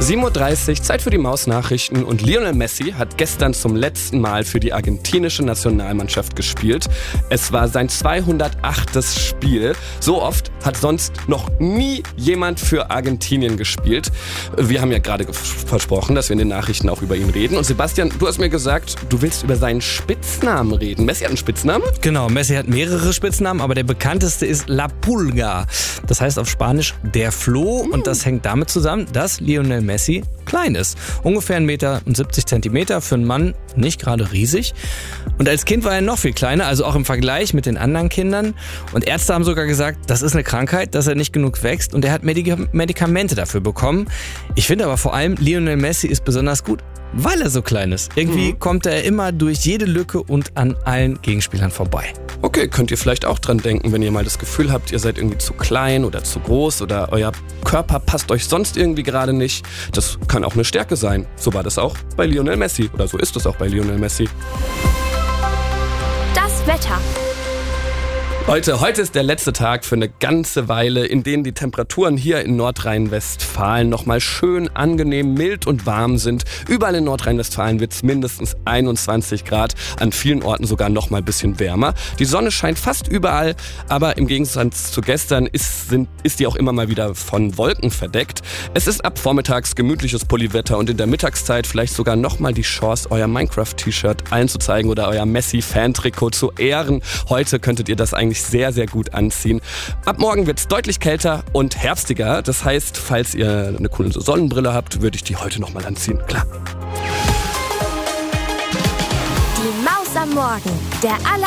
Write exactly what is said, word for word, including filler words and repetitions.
sieben Uhr dreißig, Zeit für die Maus-Nachrichten und Lionel Messi hat gestern zum letzten Mal für die argentinische Nationalmannschaft gespielt. Es war sein zweihundertachtes Spiel. So oft hat sonst noch nie jemand für Argentinien gespielt. Wir haben ja gerade versprochen, dass wir in den Nachrichten auch über ihn reden. Und Sebastian, du hast mir gesagt, du willst über seinen Spitznamen reden. Messi hat einen Spitznamen? Genau, Messi hat mehrere Spitznamen, aber der bekannteste ist La Pulga. Das heißt auf Spanisch der Floh. Und das hängt damit zusammen, dass Lionel Messi klein ist. Ungefähr ein Meter und siebzig Zentimeter, für einen Mann nicht gerade riesig. Und als Kind war er noch viel kleiner, also auch im Vergleich mit den anderen Kindern. Und Ärzte haben sogar gesagt, das ist eine Krankheit, dass er nicht genug wächst und er hat Medik- Medikamente dafür bekommen. Ich finde aber vor allem, Lionel Messi ist besonders gut, weil er so klein ist. Irgendwie mhm. kommt er immer durch jede Lücke und an allen Gegenspielern vorbei. Okay, könnt ihr vielleicht auch dran denken, wenn ihr mal das Gefühl habt, ihr seid irgendwie zu klein oder zu groß oder euer Körper passt euch sonst irgendwie gerade nicht. Das kann auch eine Stärke sein. So war das auch bei Lionel Messi oder so ist es auch bei Lionel Messi. Das Wetter. Leute, heute ist der letzte Tag für eine ganze Weile, in denen die Temperaturen hier in Nordrhein-Westfalen nochmal schön angenehm mild und warm sind. Überall in Nordrhein-Westfalen wird es mindestens einundzwanzig Grad, an vielen Orten sogar nochmal ein bisschen wärmer. Die Sonne scheint fast überall, aber im Gegensatz zu gestern ist, sind, ist die auch immer mal wieder von Wolken verdeckt. Es ist ab vormittags gemütliches Pulliwetter und in der Mittagszeit vielleicht sogar nochmal die Chance, euer Minecraft-T-Shirt allen zu zeigen oder euer Messi-Fan-Trikot zu ehren. Heute könntet ihr das eigentlich sehr, sehr gut anziehen. Ab morgen wird es deutlich kälter und herbstiger. Das heißt, falls ihr eine coole Sonnenbrille habt, würde ich die heute nochmal anziehen. Klar. Die Maus am Morgen. Der aller